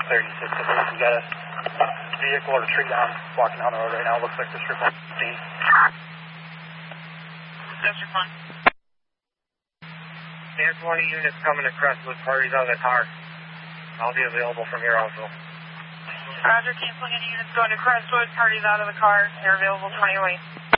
36. We got a vehicle or tree down walking down the road right now. Looks like the strip on scene. District 1. There's 20 units coming to Crestwood, parties out of the car. I'll be available from here also. Roger, canceling any units going to Crestwood, parties out of the car. They're available 20 away.